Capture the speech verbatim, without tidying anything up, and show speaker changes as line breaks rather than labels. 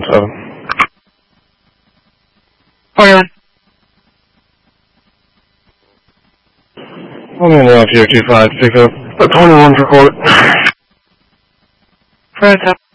seven.
forty-one.
I'm in F U two five to pick up a twenty-one for court.
Prototype.